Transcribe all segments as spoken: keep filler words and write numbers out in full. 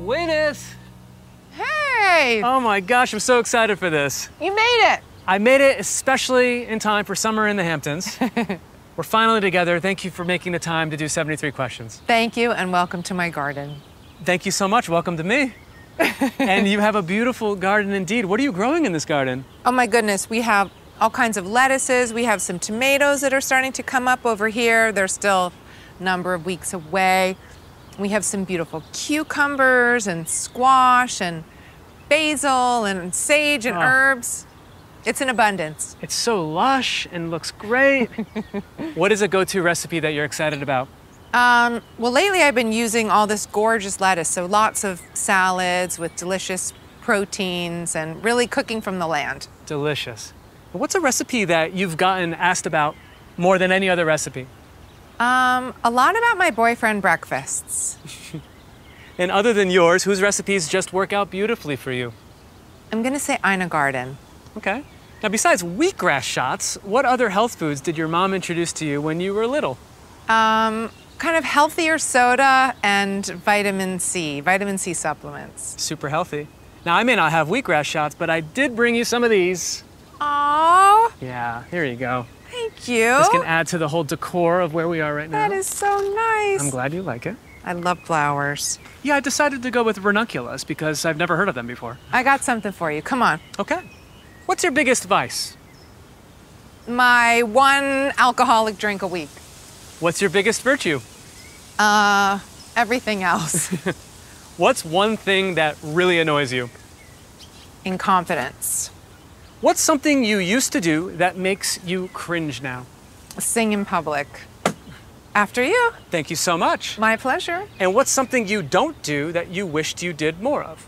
Gwyneth! Hey! Oh my gosh, I'm so excited for this. You made it! I made it especially in time for summer in the Hamptons. We're finally together. Thank you for making the time to do seventy-three questions. Thank you, and welcome to my garden. Thank you so much. Welcome to me. And you have a beautiful garden indeed. What are you growing in this garden? Oh my goodness, we have all kinds of lettuces. We have some tomatoes that are starting to come up over here. They're still a number of weeks away. We have some beautiful cucumbers and squash and basil and sage and Oh. herbs. It's in abundance. It's so lush and looks great. What is a go-to recipe that you're excited about? Um, well, lately I've been using all this gorgeous lettuce, so lots of salads with delicious proteins and really cooking from the land. Delicious. What's a recipe that you've gotten asked about more than any other recipe? Um, a lot about my boyfriend breakfasts. And other than yours, whose recipes just work out beautifully for you? I'm gonna say Ina Garden. Okay. Now, besides wheatgrass shots, what other health foods did your mom introduce to you when you were little? Um, kind of healthier soda and vitamin C, vitamin C supplements. Super healthy. Now, I may not have wheatgrass shots, but I did bring you some of these. Oh, Yeah, here you go. thank you. This can add to the whole decor of where we are right now. That is so nice. I'm glad you like it. I love flowers. Yeah, I decided to go with ranunculus because I've never heard of them before. I got something for you. Come on. Okay. What's your biggest vice? My one alcoholic drink a week. What's your biggest virtue? Uh, everything else. What's one thing that really annoys you? Incompetence. What's something you used to do that makes you cringe now? Sing in public. After you. Thank you so much. My pleasure. And what's something you don't do that you wished you did more of?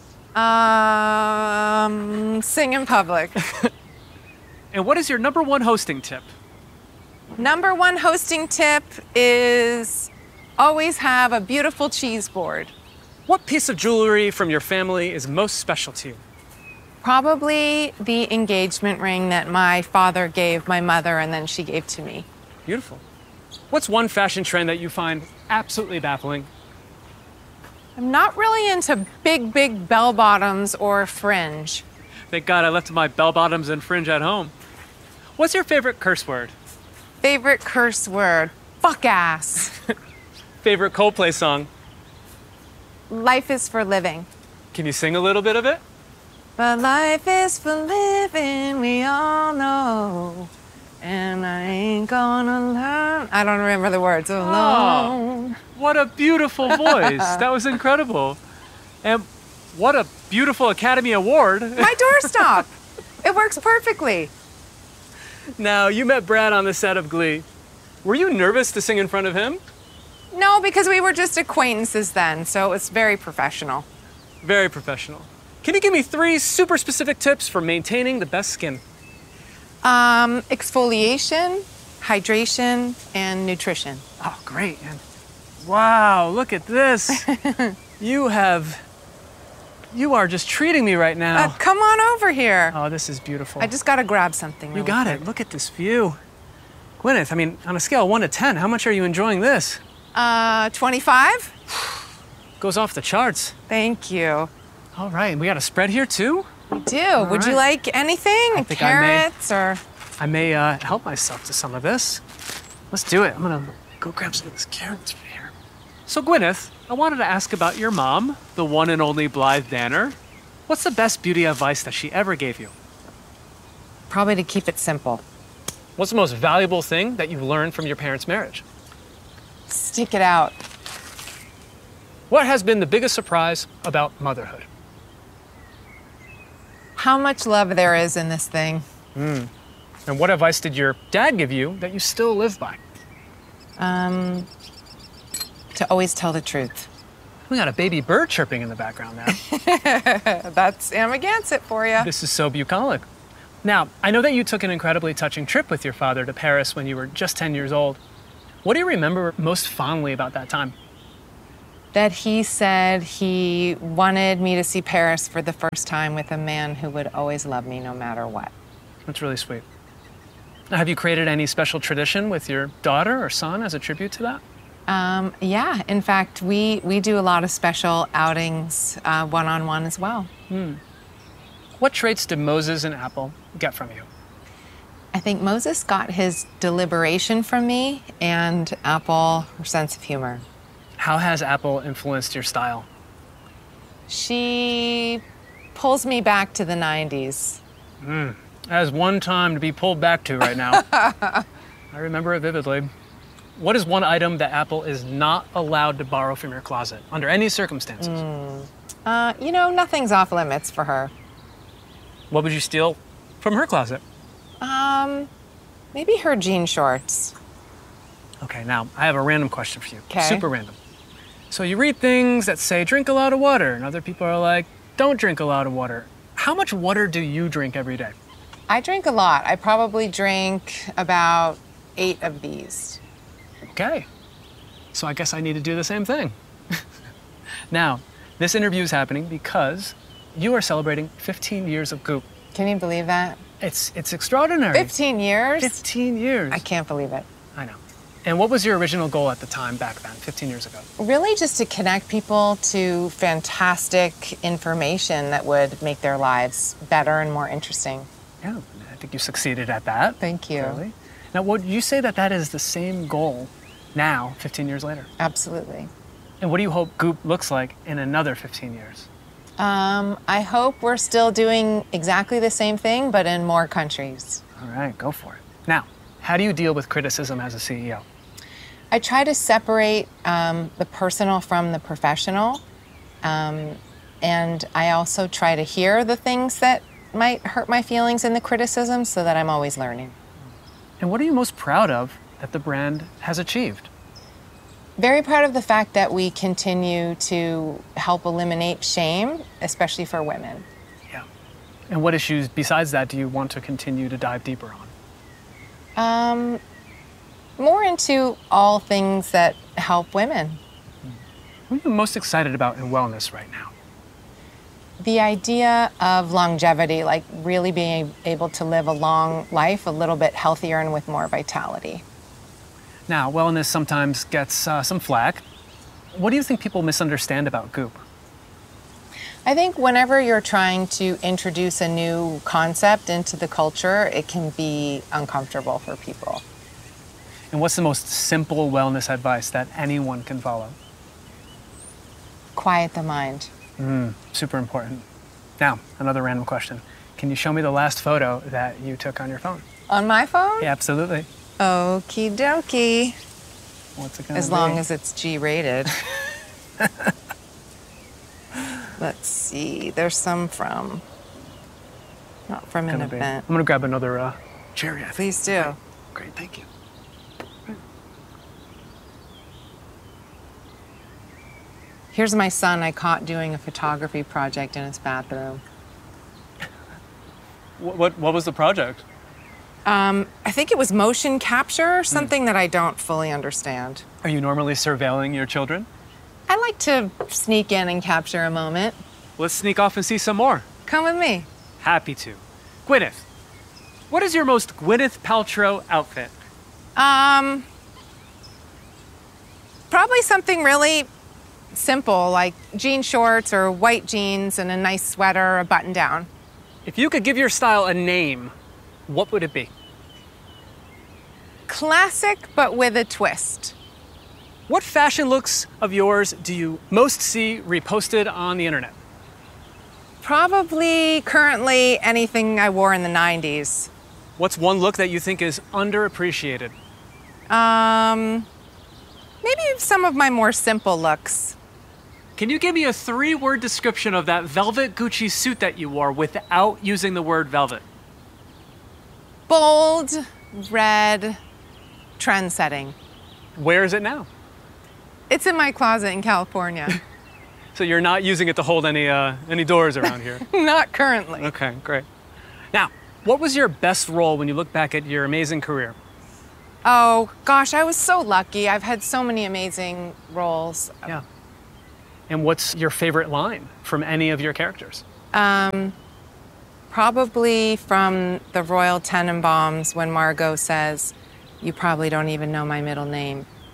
Um, sing in public. And what is your number one hosting tip? Number one hosting tip is always have a beautiful cheese board. What piece of jewelry from your family is most special to you? Probably the engagement ring that my father gave my mother and then she gave to me. Beautiful. What's one fashion trend that you find absolutely baffling? I'm not really into big, big bell bottoms or fringe. Thank God I left my bell bottoms and fringe at home. What's your favorite curse word? Favorite curse word, fuck ass. Favorite Coldplay song? Life is for living. Can you sing a little bit of it? But life is for living, we all know. And I ain't gonna learn. I don't remember the words. Alone. Oh, what a beautiful voice. That was incredible. And what a beautiful Academy Award. My doorstop. It works perfectly. Now, you met Brad on the set of Glee. Were you nervous to sing in front of him? No, because we were just acquaintances then, so it's very professional. Very professional. Can you give me three super specific tips for maintaining the best skin? Um, exfoliation, hydration, and nutrition. Oh, great. And wow, look at this. You have, you are just treating me right now. Uh, come on over here. Oh, this is beautiful. I just gotta grab something. You really got quick. it. Look at this view. Gwyneth, I mean, on a scale of one to ten, how much are you enjoying this? Uh, twenty-five? Goes off the charts. Thank you. All right, we got a spread here too? We do. Would you right. like anything? I think I may. Carrots or? I may uh, help myself to some of this. Let's do it. I'm gonna go grab some of this carrots from here. So Gwyneth, I wanted to ask about your mom, the one and only Blythe Danner. What's the best beauty advice that she ever gave you? Probably to keep it simple. What's the most valuable thing that you've learned from your parents' marriage? Stick it out. What has been the biggest surprise about motherhood? How much love there is in this thing. And what advice did your dad give you that you still live by? Um, to always tell the truth. We got a baby bird chirping in the background there. That's Amagansett for you. This is so bucolic. Now, I know that you took an incredibly touching trip with your father to Paris when you were just ten years old. What do you remember most fondly about that time? That he said he wanted me to see Paris for the first time with a man who would always love me no matter what. That's really sweet. Now, have you created any special tradition with your daughter or son as a tribute to that? Um, yeah, in fact, we, we do a lot of special outings uh, one-on-one as well. What traits did Moses and Apple get from you? I think Moses got his deliberation from me, and Apple, her sense of humor. How has Apple influenced your style? She pulls me back to the nineties. That is one time to be pulled back to right now. I remember it vividly. What is one item that Apple is not allowed to borrow from your closet under any circumstances? Uh, you know, nothing's off limits for her. What would you steal from her closet? Um, maybe her jean shorts. Okay, now I have a random question for you. 'Kay. Super random. So you read things that say drink a lot of water, and other people are like, don't drink a lot of water. How much water do you drink every day? I drink a lot. I probably drink about eight of these. Okay. So I guess I need to do the same thing. Now, this interview is happening because you are celebrating fifteen years of Goop. Can you believe that? It's it's extraordinary. fifteen years? fifteen years. I can't believe it. I know. And what was your original goal at the time back then, fifteen years ago? Really just to connect people to fantastic information that would make their lives better and more interesting. Yeah, I think you succeeded at that. Thank you. Clearly. Now, would you say that that is the same goal now, fifteen years later? Absolutely. And what do you hope Goop looks like in another fifteen years? Um, I hope we're still doing exactly the same thing, but in more countries. All right, go for it. Now, how do you deal with criticism as a C E O? I try to separate um, the personal from the professional. Um, and I also try to hear the things that might hurt my feelings in the criticism so that I'm always learning. And what are you most proud of that the brand has achieved? Very proud of the fact that we continue to help eliminate shame, especially for women. Yeah. And what issues besides that do you want to continue to dive deeper on? Um, more into all things that help women. What are you most excited about in wellness right now? The idea of longevity, like really being able to live a long life, a little bit healthier and with more vitality. Now, wellness sometimes gets uh, some flack. What do you think people misunderstand about Goop? I think whenever you're trying to introduce a new concept into the culture, it can be uncomfortable for people. And what's the most simple wellness advice that anyone can follow? Quiet the mind. Mm, super important. Now, another random question. Can you show me the last photo that you took on your phone? On my phone? Yeah, absolutely. Okie dokie. What's it gonna As be? long as it's G-rated. Let's see. There's some from, not from an Gonna be- event. I'm gonna grab another uh, cherry. I think. Please do. Great, thank you. Here's my son I caught doing a photography project in his bathroom. What what, what was the project? Um, I think it was motion capture, something that I don't fully understand. Are you normally surveilling your children? I like to sneak in and capture a moment. Let's sneak off and see some more. Come with me. Happy to. Gwyneth, what is your most Gwyneth Paltrow outfit? Um, probably something really simple, like jean shorts or white jeans and a nice sweater, a button down. If you could give your style a name, what would it be? Classic, but with a twist. What fashion looks of yours do you most see reposted on the internet? Probably currently anything I wore in the nineties. What's one look that you think is underappreciated? Um, maybe some of my more simple looks. Can you give me a three-word description of that velvet Gucci suit that you wore without using the word velvet? Bold, red, trend-setting. Where is it now? It's in my closet in California. So you're not using it to hold any uh, any doors around here? Not currently. Okay, great. Now, what was your best role when you look back at your amazing career? Oh, gosh, I was so lucky. I've had so many amazing roles. Yeah. And what's your favorite line from any of your characters? Um, probably from the Royal Tenenbaums when Margot says, "You probably don't even know my middle name."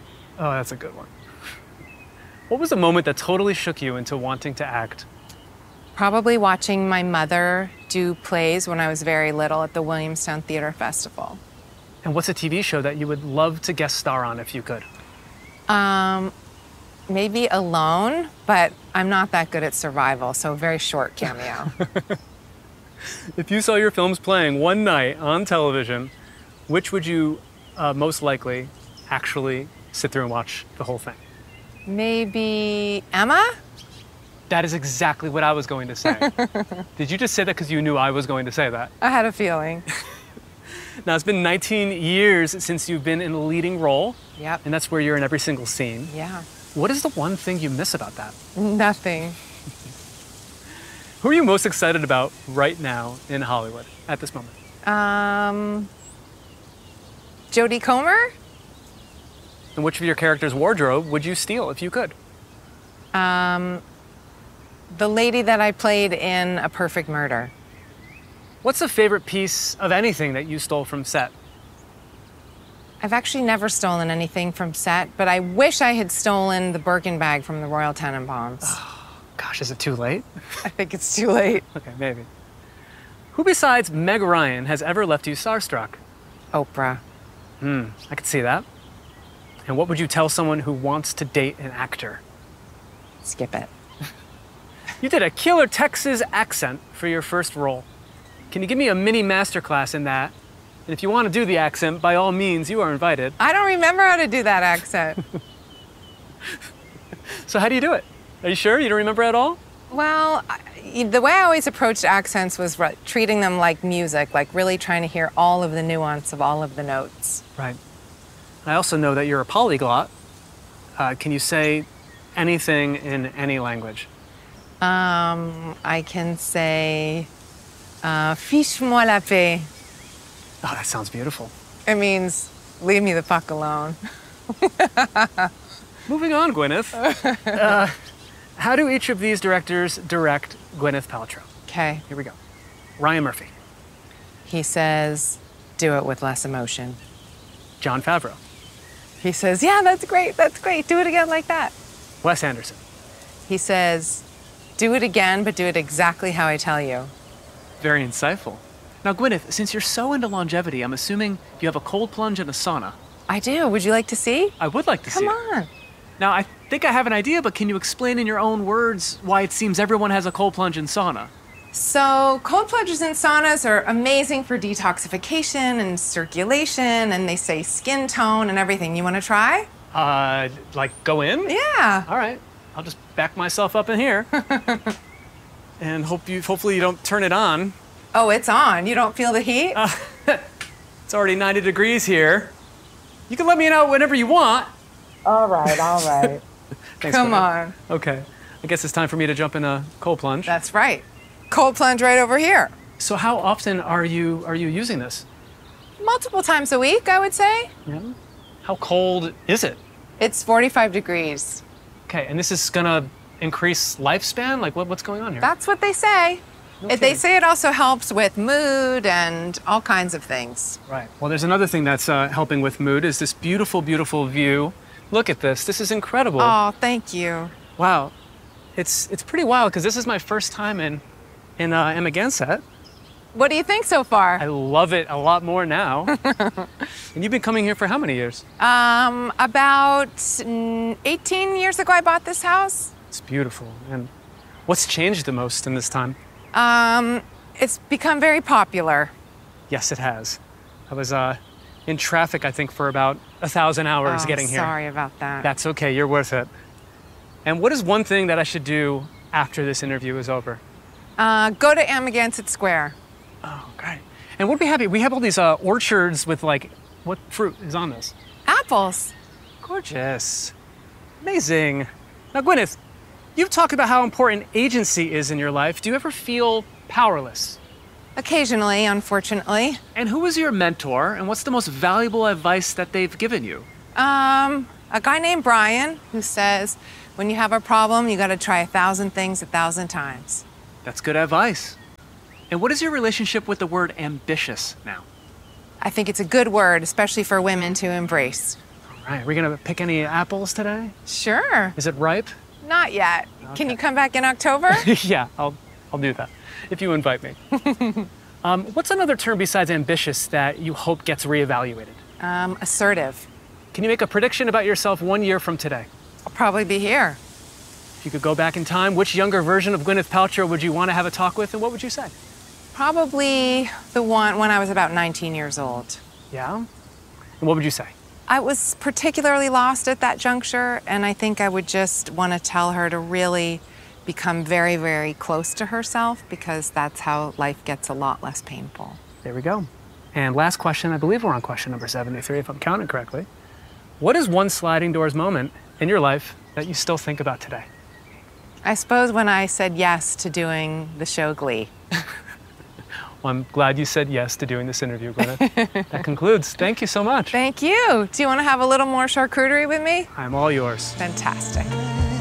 Oh, that's a good one. What was a moment that totally shook you into wanting to act? Probably watching my mother do plays when I was very little at the Williamstown Theater Festival. And what's a T V show that you would love to guest star on if you could? Um, maybe Alone, but I'm not that good at survival, so a very short cameo. If you saw your films playing one night on television, which would you uh, most likely actually sit through and watch the whole thing? Maybe Emma? That is exactly what I was going to say. Did you just say that because you knew I was going to say that? I had a feeling. Now, it's been nineteen years since you've been in a leading role. Yep. And that's where you're in every single scene. Yeah. What is the one thing you miss about that? Nothing. Who are you most excited about right now in Hollywood at this moment? Um, Jodie Comer? And which of your character's wardrobe would you steal if you could? Um, the lady that I played in A Perfect Murder. What's a favorite piece of anything that you stole from set? I've actually never stolen anything from set, but I wish I had stolen the Birkin bag from the Royal Tenenbaums. Gosh, is it too late? I think it's too late. Okay, maybe. Who besides Meg Ryan has ever left you starstruck? Oprah. Hmm, I could see that. And what would you tell someone who wants to date an actor? Skip it. You did a killer Texas accent for your first role. Can you give me a mini masterclass in that? And if you want to do the accent, by all means, you are invited. I don't remember how to do that accent. So how do you do it? Are you sure? You don't remember at all? Well, I, the way I always approached accents was re- treating them like music, like really trying to hear all of the nuance of all of the notes. Right. I also know that you're a polyglot. Uh, can you say anything in any language? Um, I can say, uh, fiche-moi la paix. Oh, that sounds beautiful. It means, leave me the fuck alone. Moving on, Gwyneth. uh, how do each of these directors direct Gwyneth Paltrow? Okay. Here we go. Ryan Murphy. He says, do it with less emotion. Jon Favreau. He says, yeah, that's great, that's great. Do it again like that. Wes Anderson. He says, do it again, but do it exactly how I tell you. Very insightful. Now, Gwyneth, since you're so into longevity, I'm assuming you have a cold plunge and a sauna. I do. Would you like to see? I would like to see Come it. on. Now, I think I have an idea, but can you explain in your own words why it seems everyone has a cold plunge and sauna? So cold plunges and saunas are amazing for detoxification and circulation, and they say skin tone and everything. You want to try? Uh, like go in? Yeah. All right. I'll just back myself up in here. And hope you, hopefully you don't turn it on. Oh, it's on. You don't feel the heat? Uh, it's already ninety degrees here. You can let me out whenever you want. All right, all right. Thanks, Come Gwyneth. on. Okay. I guess it's time for me to jump in a cold plunge. That's right. Cold plunge right over here. So how often are you are you using this? Multiple times a week, I would say. Yeah. How cold is it? It's forty-five degrees. Okay, and this is gonna increase lifespan? Like what, what's going on here? That's what they say. No It- they kidding. say it also helps with mood and all kinds of things. Right. Well, there's another thing that's uh, helping with mood is this beautiful, beautiful view. Look at this. This is incredible. Oh, thank you. Wow. It's it's pretty wild because this is my first time in in uh, Amagansett. What do you think so far? I love it a lot more now. And you've been coming here for how many years? Um, about mm, eighteen years ago, I bought this house. It's beautiful. And what's changed the most in this time? Um, it's become very popular. Yes, it has. I was uh, in traffic, I think, for about a thousand hours Oh, getting here. Sorry about that. That's okay. You're worth it. And what is one thing that I should do after this interview is over? Uh, go to Amagansett Square. Oh, great. And what we have here, we have all these uh, orchards with like, what fruit is on this? Apples. Gorgeous. Amazing. Now, Gwyneth, you've talked about how important agency is in your life. Do you ever feel powerless? Occasionally, unfortunately. And who is your mentor, and what's the most valuable advice that they've given you? Um, a guy named Brian who says, when you have a problem, you gotta try a thousand things a thousand times. That's good advice. And what is your relationship with the word ambitious now? I think it's a good word, especially for women to embrace. All right, are we gonna pick any apples today? Sure. Is it ripe? Not yet. Can Okay. you come back in October? Yeah, I'll, I'll do that, if you invite me. um, what's another term besides ambitious that you hope gets reevaluated? um, assertive. Can you make a prediction about yourself one year from today? I'll probably be here. If you could go back in time, which younger version of Gwyneth Paltrow would you want to have a talk with, and what would you say? Probably the one when I was about nineteen years old. Yeah? And what would you say? I was particularly lost at that juncture, and I think I would just want to tell her to really become very, very close to herself, because that's how life gets a lot less painful. There we go. And last question, I believe we're on question number seventy-three, if I'm counting correctly. What is one sliding doors moment in your life that you still think about today? I suppose when I said yes to doing the show Glee. Well, I'm glad you said yes to doing this interview, Gwyneth. That concludes. Thank you so much. Thank you. Do you want to have a little more charcuterie with me? I'm all yours. Fantastic.